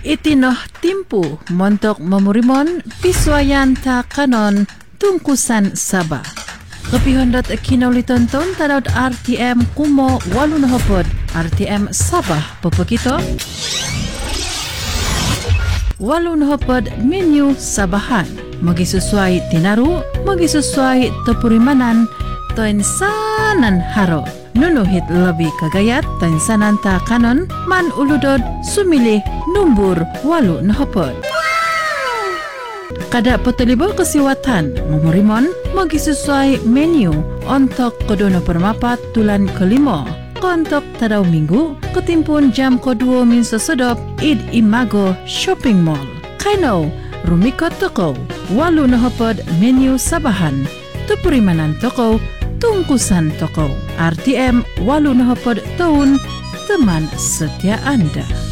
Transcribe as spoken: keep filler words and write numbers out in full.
Itinoh timpu montok memurimon piswayan ta kanon tungkusan Sabah. Kepihondat kinauliton ton tadaut R T M kumo walunahopod R T M Sabah popokito. Walunahopod menu Sabahan. Magi sesuai tinaru, magi sesuai tepurimanan, toin sanan haro. Nunuhit lebih kagayat toin sanan ta kanon man uludod sumilih numbur walu nahopod. Kada potolibo kesiwatan memorimon magi sesuai menu untuk kodono permapat tulan kelima. Kontok tadau minggu ketimpun jam kedua min sesedop id imago shopping mall. Kaino rumikot toko walu nahopod menu Sabahan. Tepurimanan toko tungkusan toko R T M walu nahopod tahun teman setia Anda.